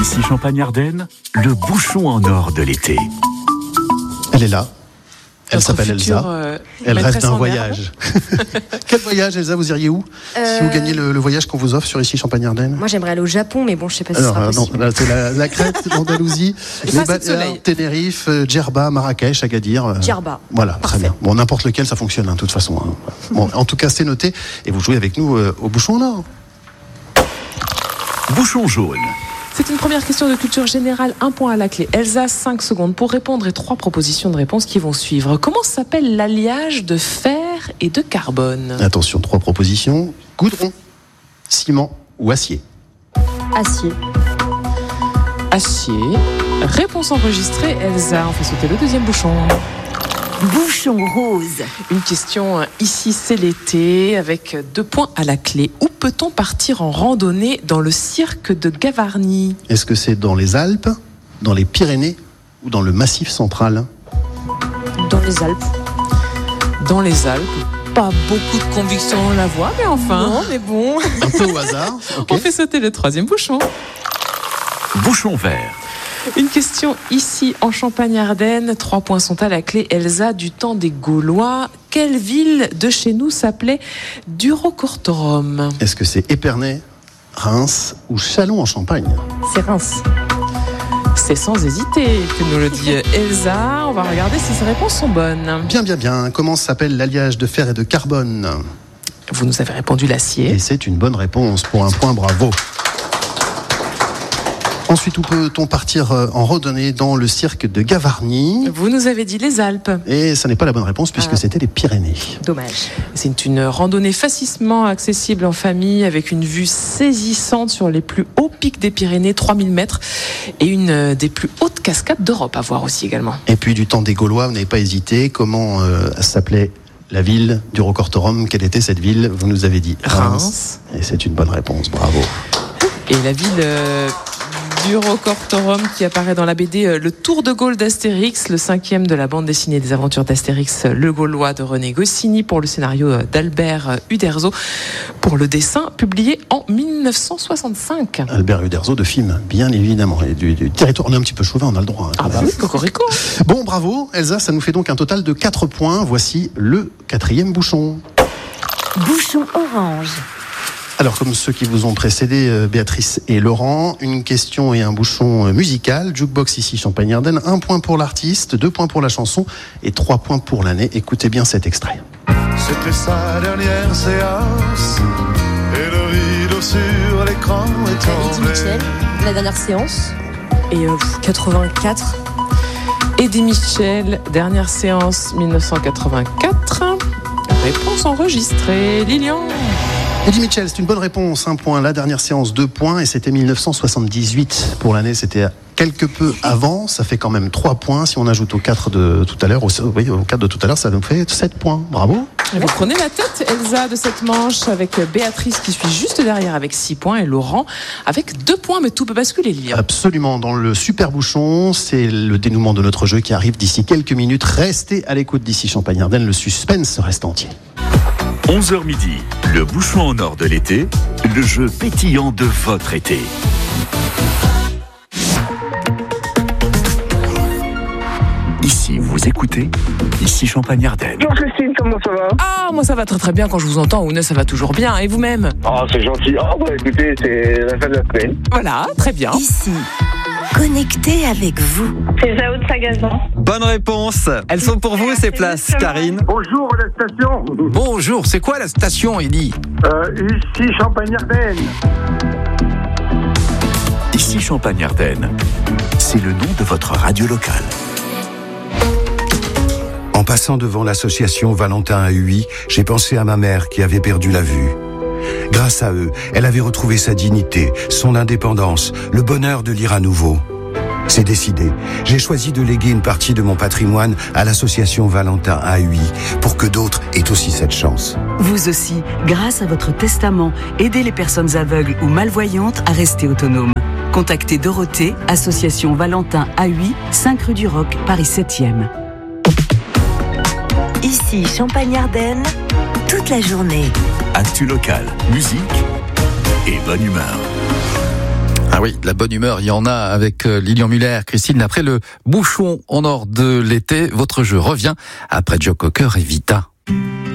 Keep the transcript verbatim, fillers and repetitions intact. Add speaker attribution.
Speaker 1: Ici Champagne-Ardenne, le bouchon en or de l'été.
Speaker 2: Elle est là. Elle
Speaker 3: Notre
Speaker 2: s'appelle
Speaker 3: future,
Speaker 2: Elsa.
Speaker 3: euh,
Speaker 2: Elle rêve d'un
Speaker 3: maîtresse en
Speaker 2: voyage. Quel voyage, Elsa? Vous iriez où
Speaker 4: Euh,
Speaker 2: si vous gagnez le, le voyage qu'on vous offre sur Ici Champagne-Ardenne?
Speaker 4: Moi, j'aimerais aller au Japon, mais bon, je sais pas si ce
Speaker 2: Alors,
Speaker 4: sera
Speaker 2: euh, non,
Speaker 4: possible.
Speaker 2: là, c'est la, la Crète, l'Andalousie,
Speaker 3: Et
Speaker 2: les
Speaker 3: pas assez de
Speaker 2: Baléares,
Speaker 3: soleil.
Speaker 2: Tenerife, euh, Djerba, Marrakech, Agadir. euh,
Speaker 4: Djerba.
Speaker 2: Voilà,
Speaker 4: Parfait.
Speaker 2: très bien. Bon, n'importe lequel, ça fonctionne, hein, de toute façon. Hein. Bon, en tout cas, c'est noté. Et vous jouez avec nous euh, au bouchon en or.
Speaker 1: Bouchon jaune.
Speaker 3: C'est une première question de culture générale, un point à la clé. Elsa, cinq secondes pour répondre et trois propositions de réponse qui vont suivre. Comment s'appelle l'alliage de fer et de carbone?
Speaker 2: Attention, trois propositions. Goudron, ciment ou acier?
Speaker 4: Acier.
Speaker 3: Acier. Réponse enregistrée, Elsa. On fait sauter le deuxième bouchon.
Speaker 5: Bouchon rose.
Speaker 3: Une question, euh, ici c'est l'été, avec deux points à la clé. Où peut-on partir en randonnée dans le cirque de Gavarnie?
Speaker 2: Est-ce que c'est dans les Alpes, dans les Pyrénées ou dans le Massif central?
Speaker 4: Dans les Alpes.
Speaker 3: Dans les Alpes. Pas beaucoup de conviction on la voit, mais enfin.
Speaker 4: Non, mais bon.
Speaker 2: Un peu au hasard. ok.
Speaker 3: On fait sauter le troisième bouchon.
Speaker 1: Bouchon vert.
Speaker 3: Une question ici en Champagne-Ardenne. Trois points sont à la clé. Elsa, du temps des Gaulois, quelle ville de chez nous s'appelait Durocortorum?
Speaker 2: Est-ce que c'est Épernay, Reims ou Châlons en Champagne?
Speaker 4: C'est Reims.
Speaker 3: C'est sans hésiter que nous le dit Elsa. On va regarder si ces réponses sont bonnes.
Speaker 2: Bien, bien, bien. Comment s'appelle l'alliage de fer et de carbone?
Speaker 3: Vous nous avez répondu l'acier.
Speaker 2: Et c'est une bonne réponse pour un point, bravo. Ensuite, où peut-on partir en randonnée dans le cirque de Gavarnie?
Speaker 3: Vous nous avez dit les Alpes.
Speaker 2: Et ça n'est pas la bonne réponse puisque
Speaker 4: Ah.
Speaker 2: c'était les Pyrénées.
Speaker 4: Dommage.
Speaker 3: C'est une randonnée facilement accessible en famille avec une vue saisissante sur les plus hauts pics des Pyrénées, trois mille mètres, et une des plus hautes cascades d'Europe à voir aussi également.
Speaker 2: Et puis du temps des Gaulois, vous n'avez pas hésité. Comment euh, s'appelait la ville du Durocortorum? Quelle était cette ville? Vous nous avez dit Reims.
Speaker 3: Reims.
Speaker 2: Et c'est une bonne réponse, bravo.
Speaker 3: Et la ville euh, Durocortorum qui apparaît dans la B D euh, Le Tour de Gaulle d'Astérix, le cinquième de la bande dessinée des aventures d'Astérix, euh, le Gaulois de René Goscinny, pour le scénario euh, d'Albert euh, Uderzo, pour le dessin publié en mille neuf cent soixante-cinq.
Speaker 2: Albert Uderzo de film, bien évidemment. Et du, du territoire, on est un petit peu chauvin, on a le droit. hein,
Speaker 3: Ah
Speaker 2: quand
Speaker 3: bah
Speaker 2: même.
Speaker 3: oui, cocorico.
Speaker 2: Bon, bravo, Elsa, ça nous fait donc un total de quatre points. Voici le quatrième bouchon.
Speaker 5: Bouchon orange.
Speaker 2: Alors, comme ceux qui vous ont précédé, euh, Béatrice et Laurent, une question et un bouchon euh, musical. Jukebox ici, Champagne-Ardenne. Un point pour l'artiste, deux points pour la chanson et trois points pour l'année. Écoutez bien cet extrait.
Speaker 6: C'était sa dernière séance et le rideau sur l'écran est
Speaker 4: Eddie
Speaker 6: tombé.
Speaker 4: Mitchell, la dernière séance. Et euh, quatre-vingt-quatre.
Speaker 3: Eddie Mitchell, dernière séance mille neuf cent quatre-vingt-quatre. Réponse enregistrée. Lilian.
Speaker 2: Eddie Mitchell, c'est une bonne réponse. Un point. La dernière séance, deux points. Et c'était mille neuf cent soixante-dix-huit. Pour l'année, c'était quelque peu avant. Ça fait quand même trois points. Si on ajoute aux quatre de tout à l'heure, au, oui, aux quatre de tout à l'heure, ça nous fait sept points. Bravo.
Speaker 3: Et vous prenez la tête, Elsa, de cette manche, avec Béatrice qui suit juste derrière avec six points et Laurent avec deux points, mais tout peut basculer, Lilian.
Speaker 2: Absolument. Dans le super bouchon, c'est le dénouement de notre jeu qui arrive d'ici quelques minutes. Restez à l'écoute d'ici Champagne-Ardenne. Le suspense reste entier.
Speaker 1: onze heures midi, le bouchon en or de l'été, le jeu pétillant de votre été. Ici, vous écoutez, ici Champagne-Ardenne.
Speaker 7: Bonjour Christine, comment ça va?
Speaker 3: Ah, moi ça va très très bien quand je vous entends, Ouna, ça va toujours bien. Et vous-même?
Speaker 7: Oh, c'est gentil. Oh, bah écoutez, c'est la fin de la semaine.
Speaker 3: Voilà, très bien.
Speaker 5: Ici, connecté avec vous.
Speaker 8: C'est Zao de Sagazan.
Speaker 9: Bonne réponse. Elles sont pour vous ces places, Karine.
Speaker 7: Bonjour la station.
Speaker 9: Bonjour, c'est quoi la station, Ellie?
Speaker 7: Euh, ici Champagne-Ardenne.
Speaker 1: Ici Champagne-Ardenne, c'est le nom de votre radio locale.
Speaker 10: En passant devant l'association Valentin A U I, j'ai pensé à ma mère qui avait perdu la vue. Grâce à eux, elle avait retrouvé sa dignité, son indépendance, le bonheur de lire à nouveau. C'est décidé. J'ai choisi de léguer une partie de mon patrimoine à l'association Valentin A U I pour que d'autres aient aussi cette chance.
Speaker 5: Vous aussi, grâce à votre testament, aidez les personnes aveugles ou malvoyantes à rester autonomes. Contactez Dorothée, association Valentin A U I, cinq rue du Roc, Paris septième. Ici, Champagne-Ardenne, toute la journée.
Speaker 1: Actu locale, musique et bonne humeur.
Speaker 8: Ah oui, de la bonne humeur, il y en a avec Lilian Muller, Christine. Après le bouchon en or de l'été, votre jeu revient après Joe Cocker et Vita.